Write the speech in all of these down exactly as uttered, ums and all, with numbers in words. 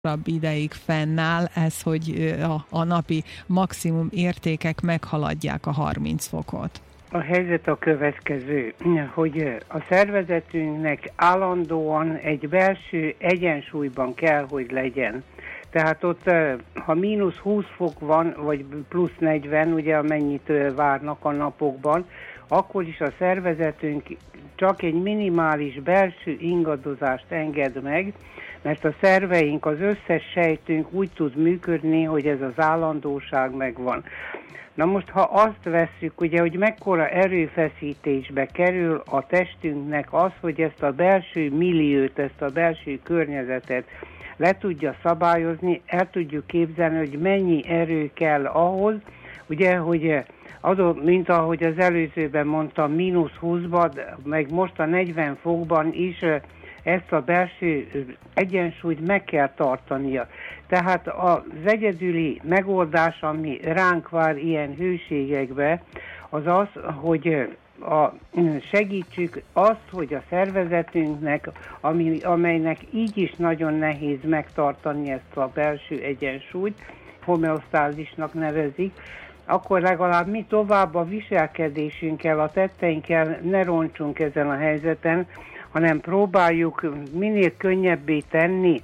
ideig fennáll ez, hogy a, a napi maximum értékek meghaladják a harminc fokot? A helyzet a következő, hogy a szervezetünknek állandóan egy belső egyensúlyban kell, hogy legyen. Tehát ott, ha mínusz húsz fok van, vagy plusz negyven, ugye amennyit várnak a napokban, akkor is a szervezetünk csak egy minimális belső ingadozást enged meg, mert a szerveink, az összes sejtünk úgy tud működni, hogy ez az állandóság megvan. Na most, ha azt vesszük, ugye, hogy mekkora erőfeszítésbe kerül a testünknek az, hogy ezt a belső milliót, ezt a belső környezetet le tudja szabályozni, el tudjuk képzelni, hogy mennyi erő kell ahhoz, ugye, hogy adó, mint ahogy az előzőben mondtam, mínusz húszban, meg most a negyven fokban is ezt a belső egyensúlyt meg kell tartania. Tehát az egyedüli megoldás, ami ránk vár ilyen hőségekbe, az az, hogy a, segítsük azt, hogy a szervezetünknek, ami, amelynek így is nagyon nehéz megtartani ezt a belső egyensúlyt, homeosztázisnak nevezik, akkor legalább mi tovább a viselkedésünkkel, a tetteinkkel ne roncsunk ezen a helyzeten, hanem próbáljuk minél könnyebbé tenni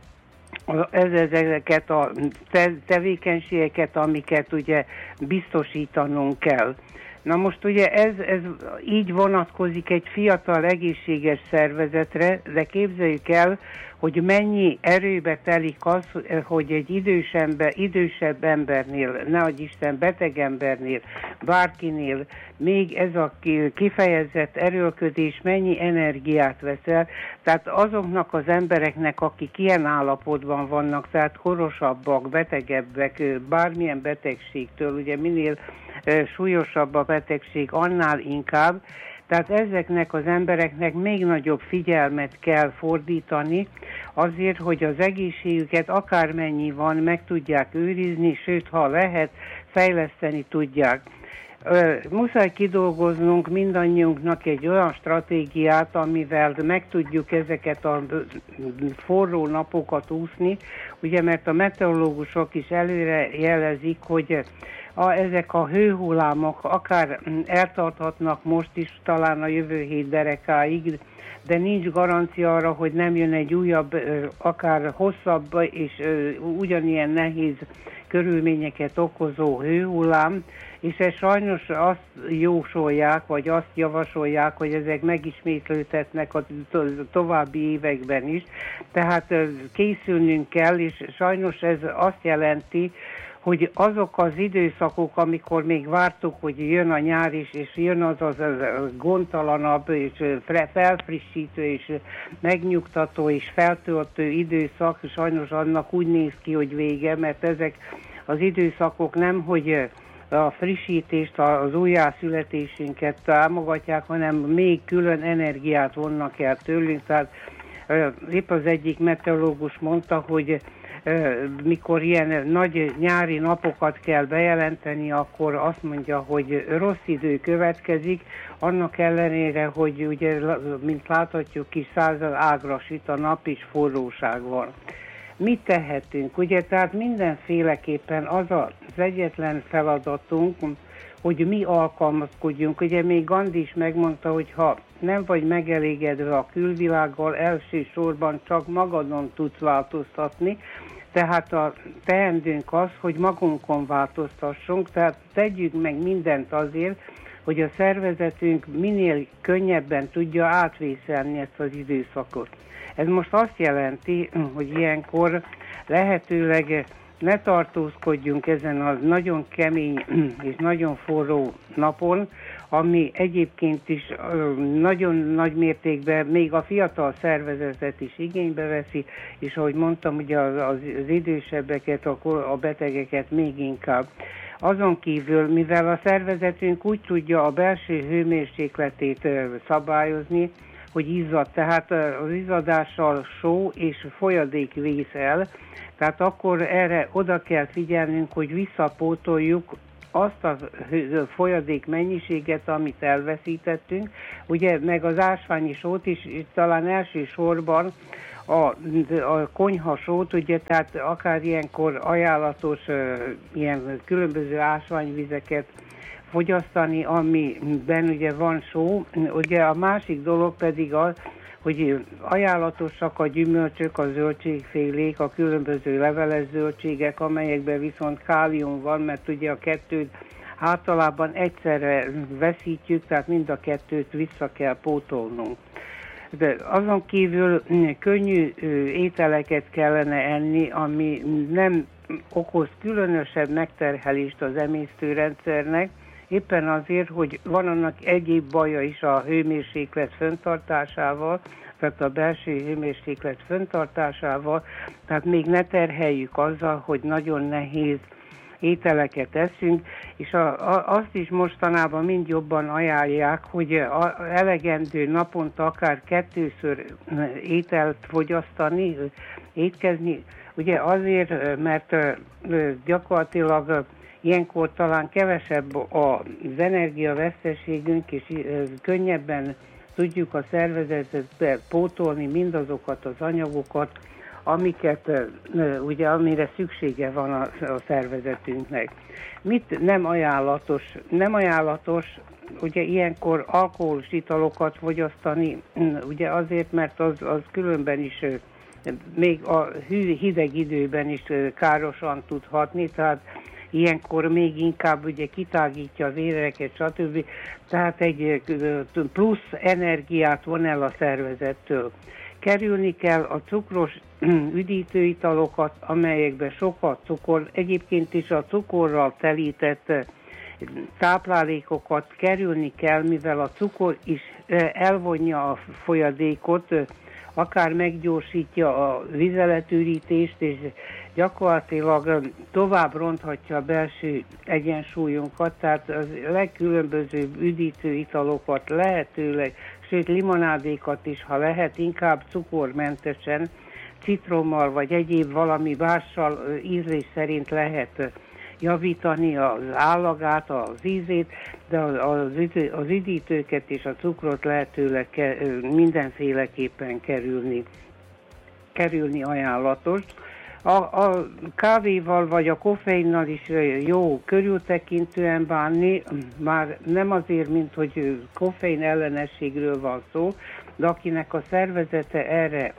ezeket a tevékenységeket, amiket ugye biztosítanunk kell. Na most ugye ez, ez így vonatkozik egy fiatal, egészséges szervezetre, de képzeljük el, hogy mennyi erőbe telik az, hogy egy idős ember, idősebb embernél, nehogy Isten beteg embernél, bárkinél még ez a kifejezett erőlködés mennyi energiát vesz el. Tehát azoknak az embereknek, akik ilyen állapotban vannak, tehát korosabbak, betegebbek, bármilyen betegségtől, ugye minél súlyosabb a betegség, annál inkább. Tehát ezeknek az embereknek még nagyobb figyelmet kell fordítani azért, hogy az egészségüket akármennyi van, meg tudják őrizni, sőt, ha lehet, fejleszteni tudják. Muszáj kidolgoznunk mindannyiunknak egy olyan stratégiát, amivel meg tudjuk ezeket a forró napokat úszni, ugye, mert a meteorológusok is előre jelezik, hogy a, ezek a hőhullámok akár eltarthatnak most is, talán a jövő hét derekáig, de nincs garancia arra, hogy nem jön egy újabb, akár hosszabb és ugyanilyen nehéz körülményeket okozó hőhullám, és ez sajnos azt jósolják, vagy azt javasolják, hogy ezek megismétlődhetnek a további években is. Tehát készülnünk kell, és sajnos ez azt jelenti, hogy azok az időszakok, amikor még vártuk, hogy jön a nyár is, és jön az az gondtalanabb, és felfrissítő, és megnyugtató, és feltöltő időszak, sajnos annak úgy néz ki, hogy vége, mert ezek az időszakok nem, hogy a frissítést, az újjászületésünket támogatják, hanem még külön energiát vonnak el tőlünk. Tehát épp az egyik meteorológus mondta, hogy mikor ilyen nagy nyári napokat kell bejelenteni, akkor azt mondja, hogy rossz idő következik, annak ellenére, hogy ugye, mint láthatjuk, kis század ágra süt a nap, és forróság van. Mit tehetünk? Ugye, tehát mindenféleképpen az az egyetlen feladatunk, hogy mi alkalmazkodjunk. Ugye még Gandhi is megmondta, hogy ha nem vagy megelégedve a külvilággal, elsősorban csak magadon tudsz változtatni, tehát a teendőnk az, hogy magunkon változtassunk, tehát tegyük meg mindent azért, hogy a szervezetünk minél könnyebben tudja átvészelni ezt az időszakot. Ez most azt jelenti, hogy ilyenkor lehetőleg ne tartózkodjunk ezen a nagyon kemény és nagyon forró napon, ami egyébként is nagyon nagy mértékben még a fiatal szervezetet is igénybe veszi, és ahogy mondtam, ugye az, az idősebbeket, a, a betegeket még inkább. Azon kívül, mivel a szervezetünk úgy tudja a belső hőmérsékletét szabályozni, hogy izzad, tehát az izzadással só és folyadék vész el, tehát akkor erre oda kell figyelnünk, hogy visszapótoljuk azt a folyadék mennyiséget, amit elveszítettünk, ugye meg az ásványi sót is talán elsősorban a, a konyhasót, ugye, tehát akár ilyenkor ajánlatos ilyen különböző ásványvizeket fogyasztani, amiben ugye van só. Ugye a másik dolog pedig az, hogy ajánlatosak a gyümölcsök, a zöldségfélék, a különböző leveles zöldségek, amelyekben viszont kálium van, mert ugye a kettőt általában egyszerre veszítjük, tehát mind a kettőt vissza kell pótolnunk. De azon kívül könnyű ételeket kellene enni, ami nem okoz különösebb megterhelést az emésztőrendszernek, éppen azért, hogy van annak egyéb baja is a hőmérséklet fenntartásával, tehát a belső hőmérséklet fenntartásával, tehát még ne terheljük azzal, hogy nagyon nehéz ételeket eszünk, és a, a, azt is mostanában mind jobban ajánlják, hogy a, elegendő naponta akár kettőször ételt fogyasztani, étkezni, ugye azért, mert gyakorlatilag ilyenkor talán kevesebb az energiaveszteségünk, és könnyebben tudjuk a szervezetbe pótolni mindazokat az anyagokat, amiket, ugye, amire szüksége van a, a szervezetünknek. Mit nem ajánlatos? Nem ajánlatos, ugye ilyenkor alkoholos italokat fogyasztani, ugye azért, mert az, az különben is, még a hű, hideg időben is károsan tud hatni, tehát ilyenkor még inkább ugye kitágítja a véreket, stb. Tehát egy plusz energiát von el a szervezettől. Kerülni kell a cukros üdítőitalokat, amelyekben sok a cukor, egyébként is a cukorral telített táplálékokat kerülni kell, mivel a cukor is elvonja a folyadékot, akár meggyorsítja a vizeletürítést, és gyakorlatilag tovább ronthatja a belső egyensúlyunkat, tehát a legkülönbözőbb üdítő italokat lehetőleg, sőt limonádékat is, ha lehet, inkább cukormentesen, citrommal vagy egyéb valami mással ízlés szerint lehet javítani az állagát, az ízét, de az, az üdítőket és a cukrot lehetőleg mindenféleképpen kerülni, kerülni ajánlatos. A, a kávéval vagy a koffeinnal is jó körültekintően bánni, már nem azért, mint hogy koffein ellenességről van szó, de akinek a szervezete erre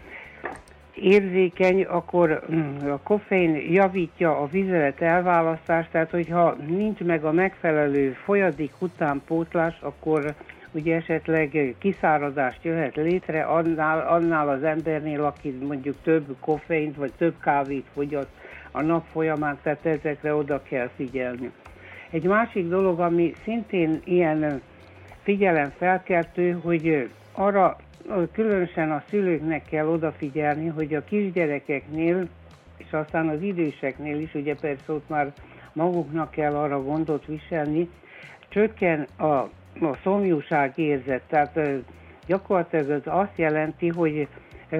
érzékeny, akkor a koffein javítja a vizelet elválasztást, tehát hogyha nincs meg a megfelelő folyadék utánpótlás, akkor ugye esetleg kiszáradást jöhet létre annál, annál az embernél, aki mondjuk több koffeint vagy több kávét fogyaszt a nap folyamán, tehát ezekre oda kell figyelni. Egy másik dolog, ami szintén ilyen figyelemfelkeltő, hogy arra különösen a szülőknek kell odafigyelni, hogy a kisgyerekeknél, és aztán az időseknél is, ugye persze ott már maguknak kell arra gondot viselni, csökken a, a szomjúság érzet. Tehát gyakorlatilag ez azt jelenti, hogy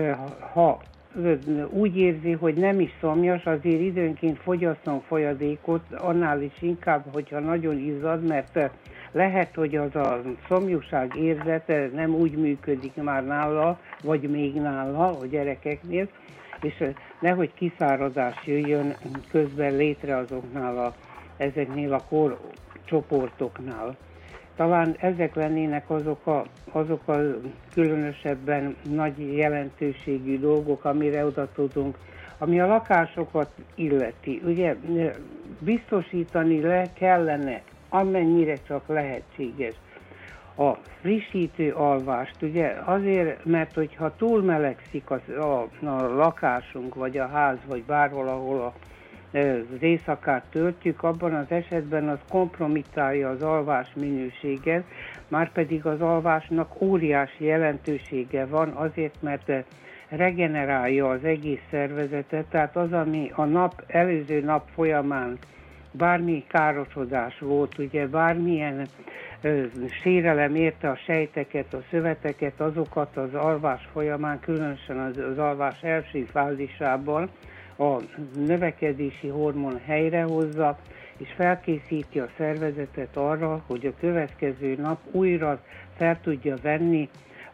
ha úgy érzi, hogy nem is szomjas, azért időnként fogyasszon folyadékot, annál is inkább, hogyha nagyon izzad, mert lehet, hogy az a szomjúság érzete nem úgy működik már nála, vagy még nála a gyerekeknél, és nehogy kiszáradás jöjjön közben létre azoknál a, ezeknél a korcsoportoknál. Talán ezek lennének azok a, azok a különösebben nagy jelentőségű dolgok, amire oda tudunk, ami a lakásokat illeti. Ugye biztosítani le kellene, amennyire csak lehetséges, a frissítő alvást, ugye azért, mert hogyha túl melegszik az, a, a lakásunk, vagy a ház, vagy bárhol, ahol a, az éjszakát töltjük, abban az esetben az kompromittálja az alvás minőséget, márpedig az alvásnak óriási jelentősége van azért, mert regenerálja az egész szervezetet, tehát az, ami a nap, előző nap folyamán bármi károsodás volt, ugye bármilyen ö, sérelem érte a sejteket, a szöveteket, azokat az alvás folyamán, különösen az, az alvás első fázisában a növekedési hormon helyrehozza, és felkészíti a szervezetet arra, hogy a következő nap újra fel tudja venni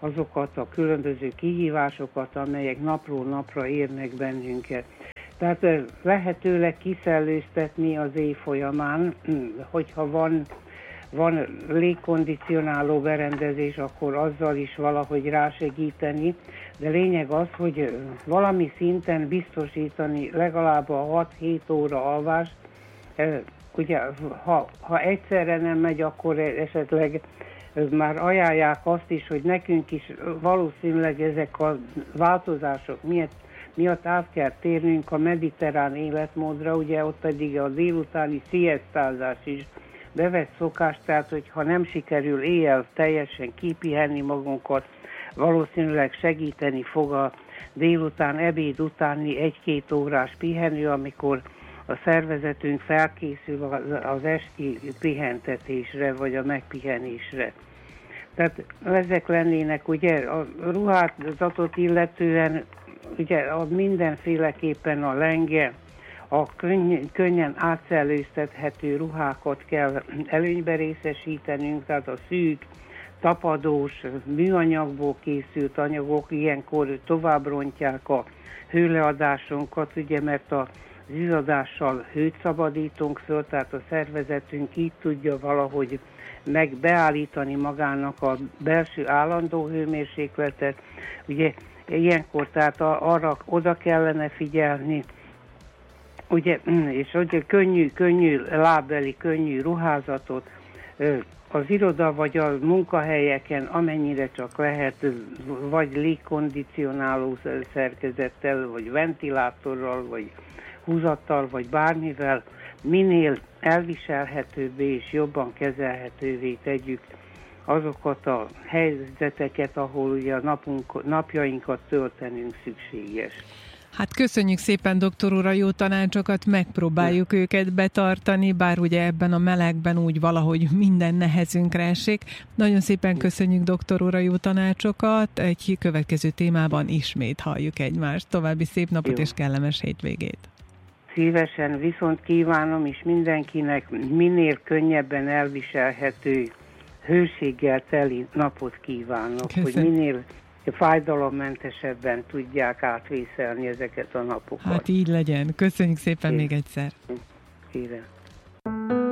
azokat a különböző kihívásokat, amelyek napról napra érnek bennünket. Tehát lehetőleg kiszellőztetni az év folyamán, hogyha van, van légkondicionáló berendezés, akkor azzal is valahogy rásegíteni, de lényeg az, hogy valami szinten biztosítani legalább a hat-hét óra alvást. Ugye, ha, ha egyszerre nem megy, akkor esetleg már ajánlják azt is, hogy nekünk is valószínűleg ezek a változások miatt, miatt át kell térnünk a mediterrán életmódra, ugye ott pedig a délutáni sziasztázás is bevett szokás, tehát hogyha nem sikerül éjjel teljesen kipihenni magunkat, valószínűleg segíteni fog a délután, ebéd utáni egy-két órás pihenő, amikor a szervezetünk felkészül az esti pihentetésre, vagy a megpihenésre. Tehát ezek lennének, ugye a ruházatot illetően, ugye a mindenféleképpen a lenge, a könny- könnyen átszellőztethető ruhákat kell előnybe részesítenünk, tehát a szűk, tapadós, műanyagból készült anyagok ilyenkor tovább rontják a hőleadásunkat, ugye, mert a az izzadással hőt szabadítunk föl, tehát a szervezetünk így tudja valahogy megbeállítani magának a belső állandó hőmérsékletet. Ugye ilyenkor tehát arra oda kellene figyelni, ugye, és ugye könnyű, könnyű lábbeli, könnyű ruházatot, az iroda vagy a munkahelyeken amennyire csak lehet, vagy légkondicionáló szerkezettel, vagy ventilátorral, vagy húzattal, vagy bármivel minél elviselhetőbbé és jobban kezelhetővé tegyük azokat a helyzeteket, ahol ugye a napunk, napjainkat töltenünk szükséges. Hát köszönjük szépen, doktor úr, a jó tanácsokat, megpróbáljuk ne. őket betartani, bár ugye ebben a melegben úgy valahogy minden nehezünkre esik. Nagyon szépen köszönjük, doktor úr, a jó tanácsokat, egy következő témában ismét halljuk egymást. További szép napot jó. és kellemes hétvégét! Szívesen viszont kívánom, és mindenkinek minél könnyebben elviselhető, hőséggel teli napot kívánok, Köszön. hogy minél fájdalommentesebben tudják átvészelni ezeket a napokat. Hát így legyen. Köszönjük szépen Én. még egyszer. Kérem.